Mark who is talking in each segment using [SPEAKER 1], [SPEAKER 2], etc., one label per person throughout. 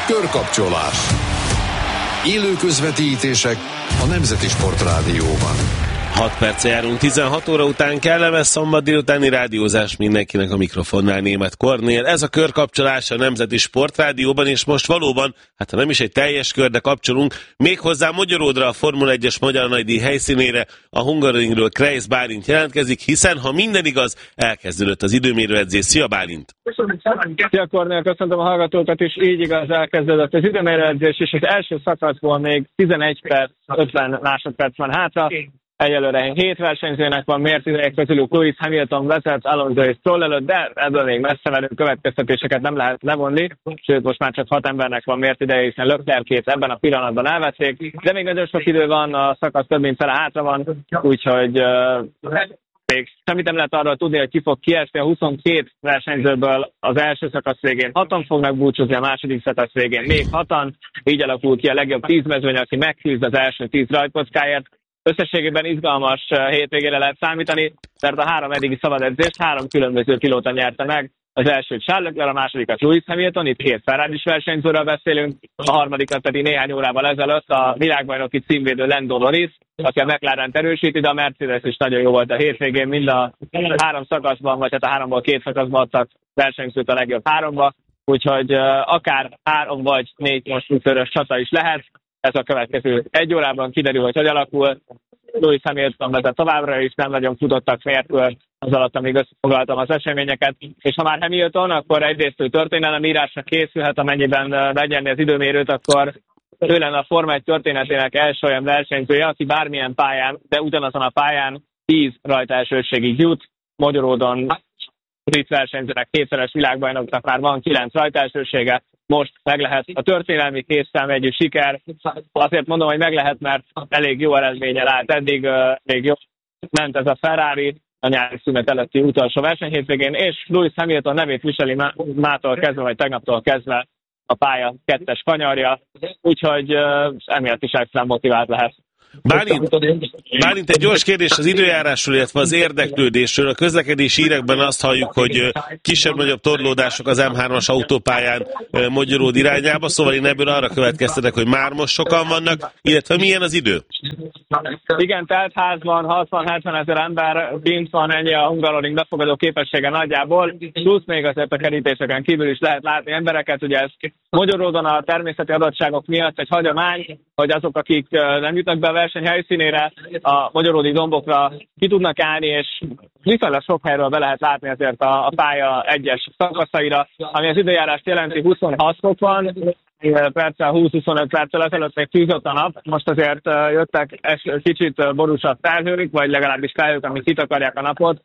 [SPEAKER 1] Körkapcsolás. Élő közvetítések a Nemzeti Sportrádióban.
[SPEAKER 2] 6 perce járunk 16 óra után, kellemes szombat délutáni rádiózás mindenkinek, a mikrofonnál Németh Kornél. Ez a Körkapcsolás a Nemzeti Sportrádióban, és most valóban, hát ha nem is egy teljes kör, de kapcsolunk méghozzá Magyaródra, a Formula 1-es Magyar Nagydíj helyszínére. A Hungaroringről Kreisz Bálint jelentkezik, hiszen ha minden igaz, elkezdődött az időmérőedzés. Szia Bálint!
[SPEAKER 3] Szia Kornél, köszöntöm a hallgatókat, és így igaz, elkezdődött az időmérőedzés, és az első szakaszból még 11 perc, 50 másodperc van hátra. Egyelőre 7 versenyzőnek van mért idejek közülük, Lewis Hamilton vezet, Alonso és Stroll előtt, de ebből még messze menő következtetéseket nem lehet levonni, sőt most már csak 6 embernek van mért ideje, hiszen Leclerc-ét ebben a pillanatban elvették, de még nagyon sok idő van, a szakasz több mint fele hátra van, úgyhogy még semmit nem lehet arról tudni, hogy ki fog kiesni. A 22 versenyzőből az első szakasz végén 6-an fognak búcsúzni, a második szakasz végén még 6-an, így alakul ki a legjobb 10 mezőny, aki megküzd az első 10 rajtkockáért. Összességében izgalmas hétvégére lehet számítani, mert a 3 eddigi szabad edzést 3 különböző pilóta nyerte meg. Az elsőt Charles Leclerc, a másodikat Lewis Hamilton, itt 2 Ferrari-s versenyzőről beszélünk, a harmadikat pedig néhány órával ezelőtt a világbajnoki címvédő Lando Norris, aki a McLaren-t erősíti, de a Mercedes is nagyon jó volt a hétvégén, mind a 3 szakaszban, vagy hát a 3-ból 2 szakaszban adtak versenyzőt a legjobb 3-ba, úgyhogy akár 3 vagy 4 konstruktőrös csata is lehet. Ez a következő 1 órában kiderül, hogy alakul. Lewis Hamilton vezet továbbra is, nem nagyon futottak félkör az alatt, amíg összefoglaltam az eseményeket. És ha már Hamilton, akkor egyrészt ő történelemírásra készülhet, amennyiben megnyerni az időmérőt, akkor ő lenne a Forma 1 történetének első olyan versenyzője, aki bármilyen pályán, de ugyanazon a pályán 10 rajtaelsőségig jut. Magyaródon brit versenyzőnek, 2-szeres világbajnoknak már van 9 rajtaelsősége. Most meg lehet a történelmi kézszámjegyű siker. Azért mondom, hogy meg lehet, mert elég jó eredménnyel állt eddig, még jó ment ez a Ferrari a nyári szünet előtti utolsó versenyhétvégén, és Lewis Hamilton nevét viseli mától kezdve, vagy tegnaptól kezdve a pálya 2-es kanyarja, úgyhogy emiatt is extra motivált lehet.
[SPEAKER 2] Bálint, egy gyors kérdés az időjárásról, illetve az érdeklődésről. A közlekedési hírekben azt halljuk, hogy kisebb-nagyobb torlódások az M3-as autópályán Magyaród irányába, szóval én ebből arra következtetek, hogy már most sokan vannak, illetve milyen az idő?
[SPEAKER 3] Igen, telt házban 60-70 ezer ember, bint van, ennyi a Hungaroring befogadó képessége nagyjából, plusz még azért a kerítéseken kívül is lehet látni embereket, ugye ez Magyaródon a természeti adottságok miatt egy hagyomány, hogy azok, akik nem jutnak be a verseny helyszínére, a magyaródi dombokra ki tudnak állni, és viszonylag sok helyről be lehet látni azért a pálya egyes szakaszaira, ami az időjárást jelenti, 26 fok van, perccel 20-25 perccel ezelőtt még tűzött a nap, most azért jöttek kicsit borúsabb felhők, vagy legalábbis felhők, amik kitakarják a napot,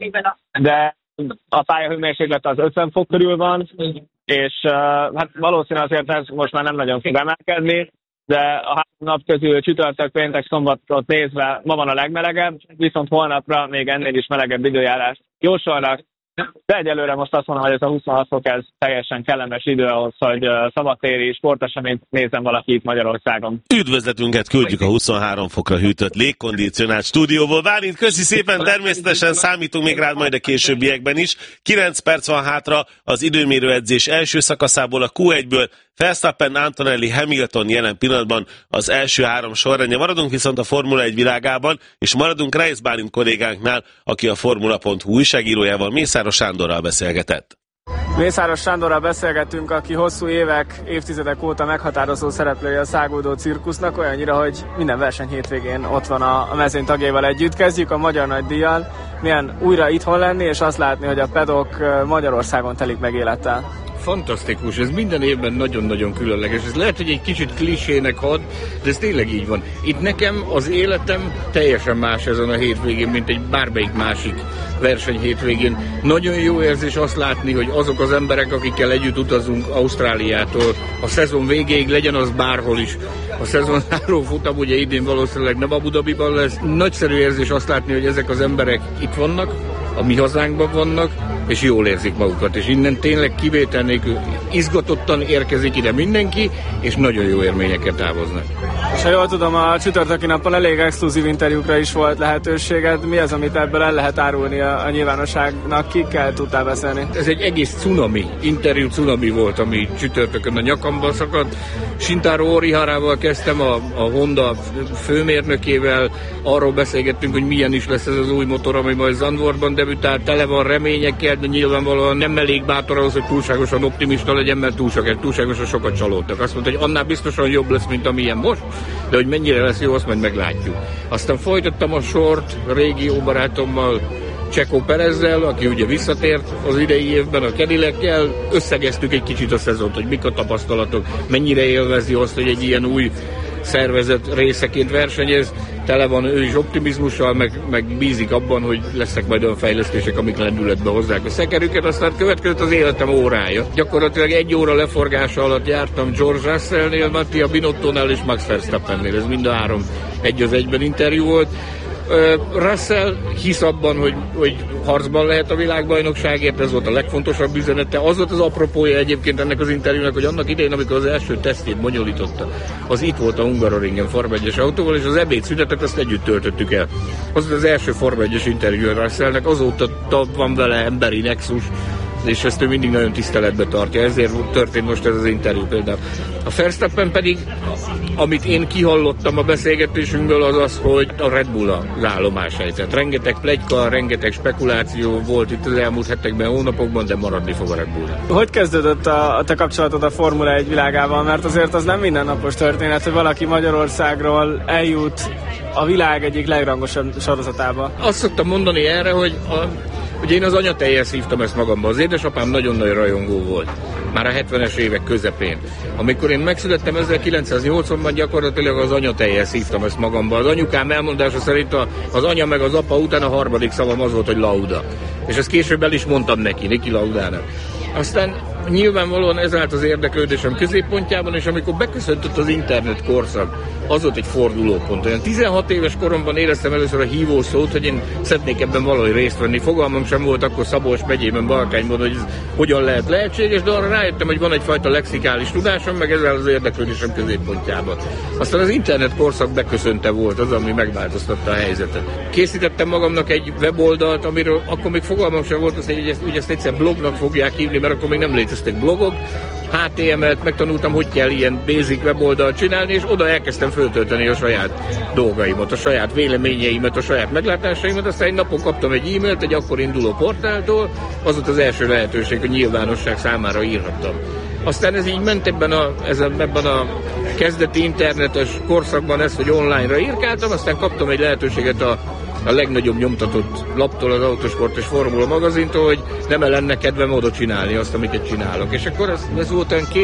[SPEAKER 3] de a pályahőmérséklet az 50 fok körül van, és hát valószínűleg azért ez most már nem nagyon fog emelkedni, de a 3 nap közül csütörtök, péntek, szombatot nézve ma van a legmelegebb, viszont holnapra még ennél is melegebb időjárás jósolnak. De egyelőre most azt mondom, hogy ez a 26 fok, ez teljesen kellemes idő ahhoz, hogy szabadtéri sporteseményt nézzen valaki itt Magyarországon.
[SPEAKER 2] Üdvözletünket küldjük a 23 fokra hűtött légkondicionált stúdióból. Bálint, köszi szépen, természetesen számítunk még rád majd a későbbiekben is. 9 perc van hátra az időmérőedzés első szakaszából, a Q1-ből. Verstappen, Antonelli, Hamilton jelen pillanatban az első 3 sorrendje. Maradunk viszont a Formula 1 világában, és maradunk Kreisz Bálint kollégánknál, aki a Formula.hu újságírójával, Mészáros Sándorral beszélgetett.
[SPEAKER 3] Mészáros Sándorral beszélgettünk, aki hosszú évek, évtizedek óta meghatározó szereplője a száguldó cirkusznak, olyannyira, hogy minden verseny hétvégén ott van a mezőny tagjaival együtt. Kezdjük a Magyar Nagydíjjal. Milyen újra itthon lenni, és azt látni, hogy a pedok Magyarországon telik meg élettel.
[SPEAKER 4] Fantasztikus, ez minden évben nagyon-nagyon különleges. Ez lehet, hogy egy kicsit klisének hat, de ez tényleg így van. Itt nekem az életem teljesen más ezen a hétvégén, mint egy bármelyik másik verseny hétvégén. Nagyon jó érzés azt látni, hogy azok az emberek, akikkel együtt utazunk Ausztráliától a szezon végéig, legyen az bárhol is. A szezon záró futam ugye idén valószínűleg nem Abu Dhabiban lesz. Nagyszerű érzés azt látni, hogy ezek az emberek itt vannak, a mi hazánkban vannak, és jól érzik magukat. És innen tényleg kivétel nélkül izgatottan érkezik ide mindenki, és nagyon jó élményeket távoznak.
[SPEAKER 3] És ha jól tudom, a csütörtöki napon elég exkluzív interjúkra is volt lehetőséged. Mi az, amit ebből el lehet árulni a nyilvánosságnak? Kikkel tudtál beszélni?
[SPEAKER 4] Ez egy egész interjú cunami volt, ami csütörtökön a nyakamba szakadt. Shintaro Oriharával kezdtem, a Honda főmérnökével. Arról beszélgettünk, hogy milyen is lesz ez az új motor, ami majd Zandvoortban debütált. Tele van reményekkel, de nyilvánvalóan nem elég bátor ahhoz, hogy túlságosan optimista legyen, mert túlságosan sokat csalódtak. Azt mondta, hogy annál biztosan jobb lesz, mint amilyen most, de hogy mennyire lesz jó, azt majd meglátjuk. Aztán folytattam a sort régi jó barátommal, Checo Perezzel, aki ugye visszatért az idei évben a Cadillackel, összegeztük egy kicsit a szezont, hogy mik a tapasztalatok, mennyire élvezi azt, hogy egy ilyen új szervezet részeként versenyez, tele van ő is optimizmussal, meg bízik abban, hogy lesznek majd olyan fejlesztések, amik lendületbe hozzák a szekerüket, aztán következett az életem órája. Gyakorlatilag 1 óra leforgása alatt jártam George Russellnél, Mattia Binottónál és Max Verstappennél, ez mind a 3 egy az egyben interjú volt. Russell hisz abban, hogy harcban lehet a világbajnokságért, ez volt a legfontosabb üzenete. Az volt az apropója egyébként ennek az interjúnak, hogy annak idején, amikor az első tesztjét bonyolította, az itt volt a Hungaroringen Forma 1-es autóval, és az ebédszünetet azt együtt töltöttük el. Az volt az első Forma 1-es interjú a Russellnek, azóta van vele emberi nexus, és ezt ő mindig nagyon tiszteletbe tartja, ezért történt most ez az interjú például. A Verstappen pedig, amit én kihallottam a beszélgetésünkből, az az, hogy a Red Bull az állomáshelyzet. Rengeteg pletyka, rengeteg spekuláció volt itt az elmúlt hetekben, hónapokban, de maradni fog a Red Bull.
[SPEAKER 3] Hogy kezdődött a te kapcsolatod a Formula 1 világával? Mert azért az nem mindennapos történet, hogy valaki Magyarországról eljut a világ egyik legrangosabb sorozatába.
[SPEAKER 4] Azt szoktam mondani erre, hogy én az anyatejjel szívtam ezt magamba. Az édesapám nagyon nagy rajongó volt. Már a 70-es évek közepén. Amikor én megszülettem 1980-ban, gyakorlatilag az anyatejjel szívtam ezt magamba. Az anyukám elmondása szerint az anya meg az apa után a harmadik szavam az volt, hogy Lauda. És ezt később el is mondtam Niki Laudának. Aztán nyilvánvalóan ez állt az érdeklődésem középpontjában, és amikor beköszöntött az internet korszak, az volt egy fordulópont. Olyan 16 éves koromban éreztem először a hívószót, hogy én szeretnék ebben valahogy részt venni. Fogalmam sem volt akkor Szabolcs megyében, Balkányban, hogy ez hogyan lehet lehetséges, de arra rájöttem, hogy van egyfajta lexikális tudásom, meg ez áll az érdeklődésem középpontjában. Aztán az internet korszak beköszönte volt az, ami megváltoztatta a helyzetet. Készítettem magamnak egy weboldalt, amiről akkor még fogalmam sem volt, hogy ezt egyszer blognak fogják hívni, mert akkor még nem léteztek blogok. HTML-t megtanultam, hogy kell ilyen basic weboldalt csinálni, és oda elkezdtem föltölteni a saját dolgaimat, a saját véleményeimet, a saját meglátásaimat. Aztán egy napon kaptam egy e-mailt egy akkor induló portáltól, az volt az első lehetőség, hogy nyilvánosság számára írhattam. Aztán ez így ment ebben a kezdeti internetes korszakban ezt, hogy online-ra írkáltam, aztán kaptam egy lehetőséget a legnagyobb nyomtatott laptól, az Autosport és Formula magazintól, hogy nem lenne kedvem oda csinálni azt, amiket csinálok. És akkor ez volt olyan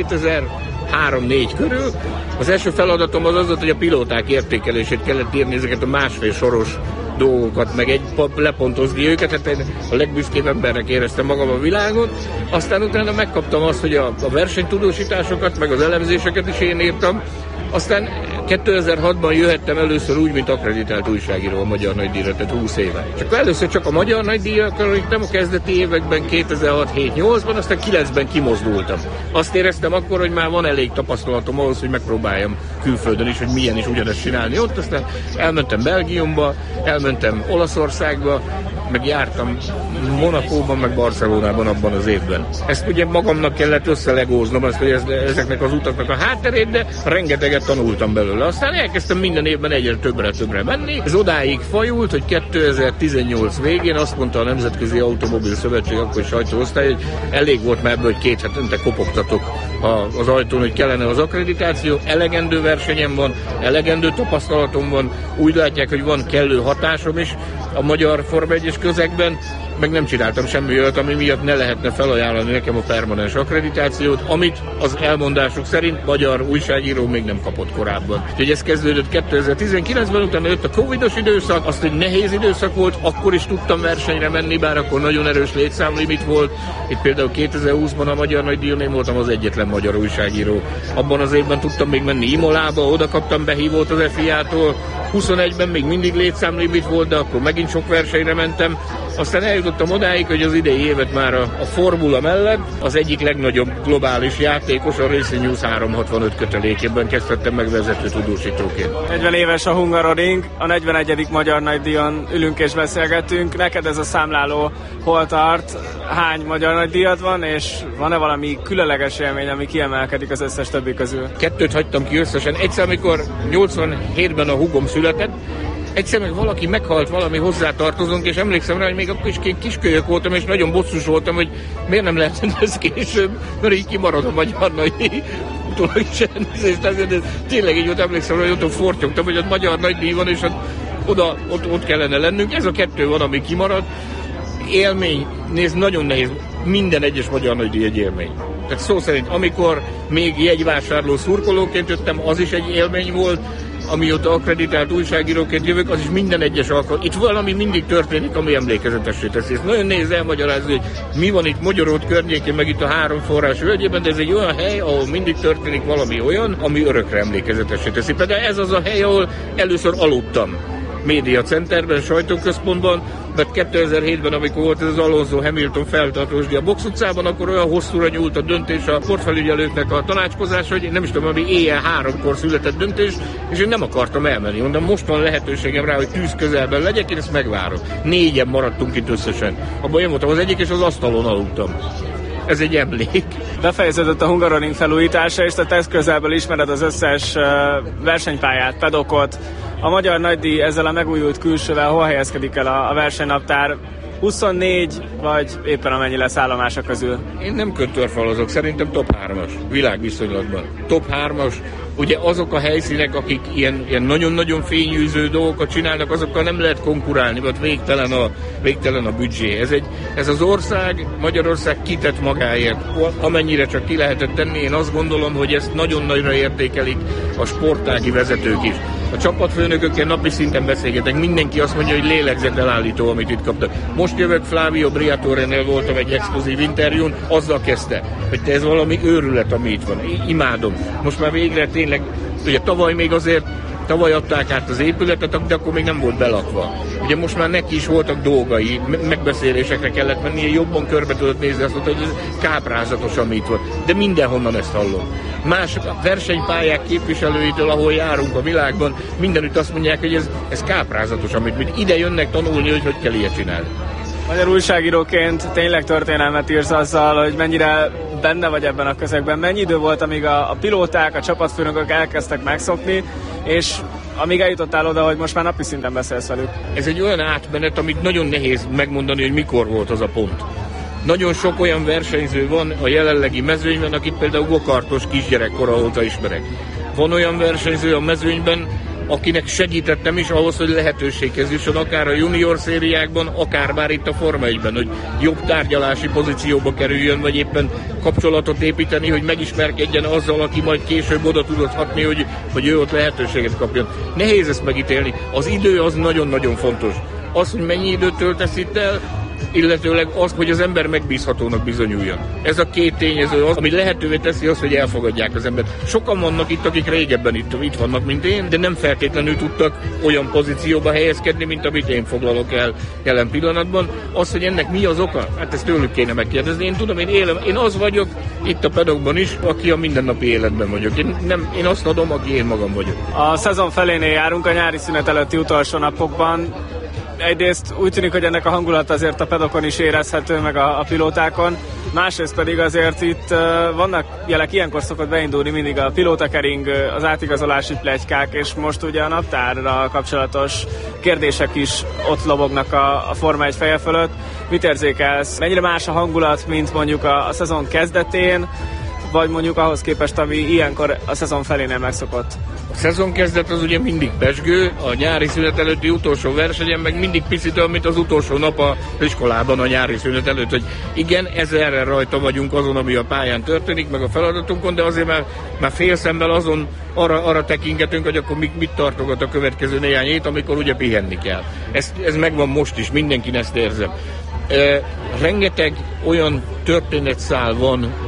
[SPEAKER 4] 2003-4 körül. Az első feladatom az volt, hogy a pilóták értékelését kellett írni, ezeket a másfél soros dolgokat, meg lepontozni őket, hát én a legbüszkébb embernek éreztem magam a világon. Aztán utána megkaptam azt, hogy a versenytudósításokat, meg az elemzéseket is én írtam. Aztán 2006-ban jöhettem először úgy, mint akkreditált újságíró a Magyar Nagydíjra, tehát 20 éve. És akkor először csak a Magyar Nagydíjakról írtam a kezdeti években, 2006-7-8-ban, aztán 9-ben kimozdultam. Azt éreztem akkor, hogy már van elég tapasztalatom ahhoz, hogy megpróbáljam külföldön is, hogy milyen is ugyanezt csinálni ott. Aztán elmentem Belgiumba, elmentem Olaszországba, meg jártam Monakóban, meg Barcelonában abban az évben. Ezt ugye magamnak kellett összelegóznom, hogy ezeknek az utaknak a hátterét, de rengeteget tanultam belőle. Aztán elkezdtem minden évben egyre többre menni. Ez odáig fajult, hogy 2018 végén azt mondta a Nemzetközi Automobil Szövetség, akkor sajtóosztály, hogy elég volt már ebből, hogy 2 hetente kopogtatok az ajtón, hogy kellene az akkreditáció. Elegendő versenyem van, elegendő tapasztalatom van, úgy látják, hogy van kellő hatásom is a magyar Forma 1-es közegben, meg nem csináltam semmi olyat, ami miatt ne lehetne felajánlani nekem a permanens akkreditációt, amit az elmondások szerint magyar újságíró még nem kapott korábban. Úgyhogy ez kezdődött 2019-ben, utána jött a covidos időszak, azt egy nehéz időszak volt, akkor is tudtam versenyre menni, bár akkor nagyon erős létszámlimit volt. Itt például 2020-ban a Magyar Nagydíjon én voltam az egyetlen magyar újságíró. Abban az évben tudtam még menni Imolába, oda kaptam behívót az FIA-tól. 21-ben még mindig létszámlimit volt, de akkor megint sok versenyre mentem. Aztán eljutottam odáig, hogy az idei évet már a Formula mellett az egyik legnagyobb globális játékos, a Racing News 365 kötelékében kezdtem meg vezető tudósítóként.
[SPEAKER 3] 40 éves a Hungaroring, a 41. Magyar Nagydíjon ülünk és beszélgetünk. Neked ez a számláló hol tart? Hány Magyar Nagydíjad van, és van-e valami különleges élmény, ami kiemelkedik az összes többi közül?
[SPEAKER 4] 2 hagytam ki összesen. Egyszer, amikor 87-ben a húgom született, egyszer meg valaki meghalt, valami hozzátartozunk, és emlékszem rá, hogy még akkor is kiskölyök voltam, és nagyon bosszus voltam, hogy miért nem lehetne ez később, mert így kimarad a Magyar Nagydíj. Utólag is elnézést, ezért tényleg így ott emlékszem rá, hogy ott fortyogtam, hogy ott Magyar Nagydíj van, és ott kellene lennünk. Ez a 2 van, ami kimarad. Élmény, nézd, nagyon nehéz. Minden egyes Magyar Nagydíj egy élmény. Tehát szó szerint, amikor még jegyvásárló szurkolóként jöttem, az is egy élmény volt, amióta akkreditált újságíróként jövök, az is minden egyes alkalom. Itt valami mindig történik, ami emlékezetessé teszi. Ez nagyon nehéz elmagyarázni, hogy mi van itt Magyaród környékén, meg itt a 3 forrás völgyében, de ez egy olyan hely, ahol mindig történik valami olyan, ami örökre emlékezetessé teszi. Például ez az a hely, ahol először aludtam. Média Centerben, sajtóközpontban, mert 2007-ben, amikor volt ez az Alonso Hamilton feltartósdi a Box utcában, akkor olyan hosszúra nyúlt a döntés a sportfelügyelőknek a tanácskozás, hogy én nem is tudom, ami éjjel 3-kor született döntés, és én nem akartam elmenni. Mondom, most van lehetőségem rá, hogy tűz közelben legyek, én ezt megvárom. 4-en maradtunk itt összesen. Abban én voltam az egyik, és az asztalon aludtam. Ez egy emlék.
[SPEAKER 3] Befejeződött a Hungaroring felújítása, és te tesz közelből ismered az összes versenypályát, pedokot. A Magyar Nagydíj ezzel a megújult külsővel hol helyezkedik el a versenynaptár? 24, vagy éppen amennyi lesz állomása közül?
[SPEAKER 4] Én nem kötörfalazok, szerintem top 3-as, világviszonylatban. Top 3-as, ugye azok a helyszínek, akik ilyen nagyon-nagyon fényűző dolgokat csinálnak, azokkal nem lehet konkurálni, mert végtelen a büdzsé. Ez az ország, Magyarország kitett magáért, amennyire csak ki lehetett tenni. Én azt gondolom, hogy ezt nagyon nagyra értékelik a sportági vezetők is. A csapatfőnökökkel napi szinten beszélgetek, mindenki azt mondja, hogy lélegzetelállító, amit itt kaptak. Most jövök, Flavio Briatorénél voltam egy exkluzív interjún, azzal kezdte, hogy ez valami őrület, ami itt van. Imádom. Most már végre tényleg, ugye tavaly adták át az épületet, de akkor még nem volt belakva. Ugye most már neki is voltak dolgai, megbeszélésekre kellett mennie, jobban körbe tudott nézni, azt mondta, hogy ez káprázatos, amit volt. De mindenhonnan ezt hallom. Más versenypályák képviselőitől, ahol járunk a világban, mindenütt azt mondják, hogy ez káprázatos, amit ide jönnek tanulni, hogy kell ilyet csinálni.
[SPEAKER 3] Magyar újságíróként tényleg történelmet írsz azzal, hogy mennyire benne vagy ebben a közegben. Mennyi idő volt, amíg a pilóták, a csapatfőnökök elkezdtek megszokni, és amíg eljutottál oda, hogy most már napi szinten beszélsz velük?
[SPEAKER 4] Ez egy olyan átmenet, amit nagyon nehéz megmondani, hogy mikor volt az a pont. Nagyon sok olyan versenyző van a jelenlegi mezőnyben, akit például gokartos kisgyerekkora óta ismerek. Van olyan versenyző a mezőnyben, akinek segítettem is ahhoz, hogy lehetőséghez jusson akár a junior szériákban, akár már itt a Forma 1-ben, hogy jobb tárgyalási pozícióba kerüljön, vagy éppen kapcsolatot építeni, hogy megismerkedjen azzal, aki majd később oda tudott hatni, hogy ő ott lehetőséget kapjon. Nehéz ezt megítélni. Az idő az nagyon-nagyon fontos. Az, hogy mennyi időt töltesz itt el, illetőleg az, hogy az ember megbízhatónak bizonyuljon. Ez a 2 tényező az, ami lehetővé teszi azt, hogy elfogadják az embert. Sokan vannak itt, akik régebben itt vannak, mint én, de nem feltétlenül tudtak olyan pozícióba helyezkedni, mint amit én foglalok el jelen pillanatban. Az, hogy ennek mi az oka? Hát ezt tőlük kéne megkérdezni. Én tudom, én az vagyok itt a pedokban is, aki a mindennapi életben vagyok. Én azt adom, aki én magam vagyok.
[SPEAKER 3] A szezon felénél járunk, a nyári szünet előtti utolsó napokban. Egyrészt úgy tűnik, hogy ennek a hangulat azért a pedokon is érezhető, meg a pilótákon. Másrészt pedig azért itt vannak jelek, ilyenkor szokott beindulni mindig a pilótakering, az átigazolási pletykák, és most ugye a naptárral kapcsolatos kérdések is ott lobognak a Forma 1 feje fölött. Mit érzékelsz? Mennyire más a hangulat, mint mondjuk a szezon kezdetén, vagy mondjuk ahhoz képest, ami ilyenkor a szezon felénél megszokott?
[SPEAKER 4] A szezon kezdet az ugye mindig pezsgő, a nyári szünet előtti utolsó versenyen meg mindig picit olyan, mint az utolsó nap az iskolában a nyári szünet előtt, hogy igen, ezerre rajta vagyunk azon, ami a pályán történik, meg a feladatunkon, de azért már fél szemmel azon arra tekingetünk, hogy akkor mit tartogat a következő néhány hét, amikor ugye pihenni kell. Ez megvan most is, mindenkin ezt érzem. Rengeteg olyan történetszál van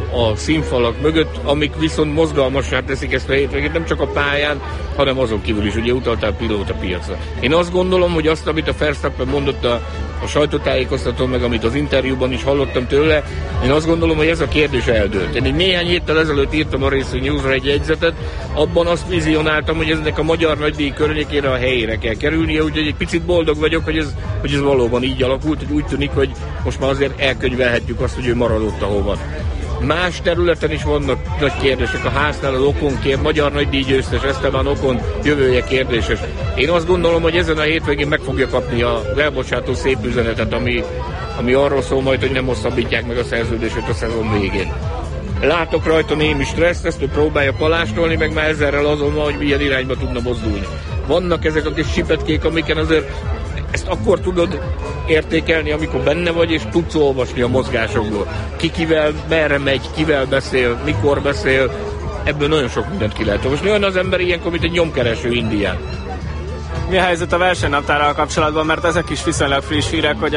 [SPEAKER 4] a színfalak mögött, amik viszont mozgalmassá teszik ezt a hétvégét, nem csak a pályán, hanem azon kívül is, ugye utaltál pilótapiacra. Én azt gondolom, hogy azt, amit a Verstappen mondott a sajtótájékoztatón, meg amit az interjúban is hallottam tőle, én azt gondolom, hogy ez a kérdés eldőlt. Én néhány héttel ezelőtt írtam a Racing News-ra egy jegyzetet, abban azt vizionáltam, hogy ennek a magyar nagydíj környékére a helyére kell kerülnie, úgyhogy egy picit boldog vagyok, hogy ez valóban így alakult, hogy úgy tűnik, hogy most már azért elkönyvelhetjük azt, hogy ő maradott ahova. Más területen is vannak nagy kérdések. A háznál az Ocon magyar nagydíj győztes Esteban Ocon jövője kérdéses. Én azt gondolom, hogy ezen a hétvégén meg fogja kapni a elbocsátó szép üzenetet, ami arról szól majd, hogy nem hosszabbítják meg a szerződését a szezon végén. Látok rajta némi stresszt, ezt ő próbálja palástolni, meg már ezerrel azon van, hogy milyen irányba tudna mozdulni. Vannak ezek a kis csipetkék, amiken azért ezt akkor tudod értékelni, amikor benne vagy, és tudsz olvasni a mozgásokból. Ki kivel, merre megy, kivel beszél, mikor beszél, ebből nagyon sok mindent ki lehet olvasni. Olyan az ember ilyenkor, mint egy nyomkereső indián.
[SPEAKER 3] Mi a helyzet a versenynaptárral kapcsolatban, mert ezek is viszonylag friss hírek, hogy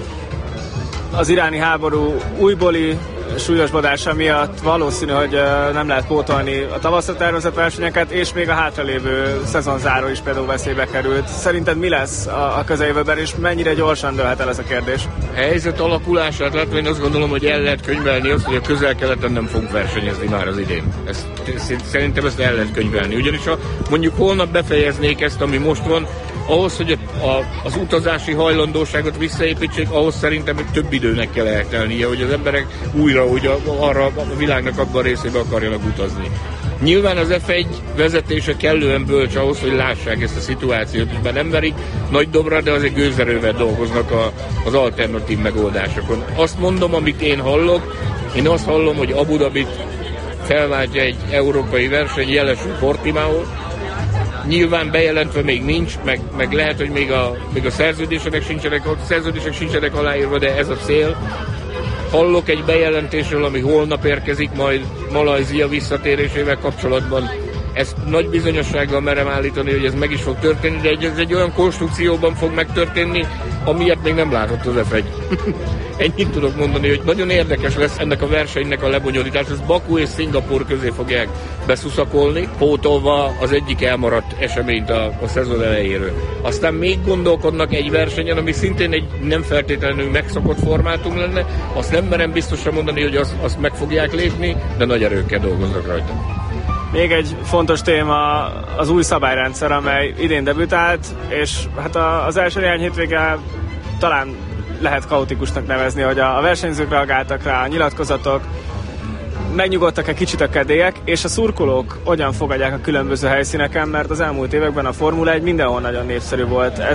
[SPEAKER 3] az iráni háború újbóli súlyosbodása miatt valószínű, hogy nem lehet pótolni a tavaszra tervezett versenyeket, és még a hátralévő szezonzáró is például veszélybe került. Szerinted mi lesz a közeljövőben, és mennyire gyorsan dőlhet el ez a kérdés?
[SPEAKER 4] Helyzet alakulását látva én azt gondolom, hogy el lehet könyvelni azt, hogy a Közel-Keleten nem fogunk versenyezni már az idén. Szerintem ezt el lehet könyvelni. Ugyanis ha mondjuk holnap befejeznék ezt, ami most van, ahhoz, hogy az utazási hajlandóságot visszaépítsék, ahhoz szerintem több időnek kell eltelnie, hogy az emberek újra arra a világnak abban a részébe akarjanak utazni. Nyilván az F1 vezetése kellően bölcs ahhoz, hogy lássák ezt a szituációt, és már nem verik nagy dobra, de azért gőzerővel dolgoznak az alternatív megoldásokon. Azt mondom, amit én hallok, én azt hallom, hogy Abu Dhabit felváltja egy európai verseny, jelesül Portimao. Nyilván bejelentve még nincs, meg lehet, hogy még a szerződések sincsenek aláírva, de ez a cél. Hallok egy bejelentésről, ami holnap érkezik majd Malajzia visszatérésével kapcsolatban. Ezt nagy bizonyossággal merem állítani, hogy ez meg is fog történni, de ez egy olyan konstrukcióban fog megtörténni, amilyet még nem látott az F1. Ennyit tudok mondani, hogy nagyon érdekes lesz ennek a versenynek a lebonyolítás. Ez Baku és Szingapúr közé fogják beszuszakolni, pótolva az egyik elmaradt eseményt a szezon elejéről. Aztán még gondolkodnak egy versenyen, ami szintén egy nem feltétlenül megszokott formátum lenne. Azt nem merem biztosan mondani, hogy azt meg fogják lépni, de nagy erőkkel dolgoznak rajta.
[SPEAKER 3] Még egy fontos téma az új szabályrendszer, amely idén debütált, és hát az első néhány hétvége talán lehet kaotikusnak nevezni, hogy a versenyzők reagáltak rá, a nyilatkozatok, megnyugodtak egy kicsit a kedélyek, és a szurkolók hogyan fogadják a különböző helyszíneken, mert az elmúlt években a Formula 1 mindenhol nagyon népszerű volt.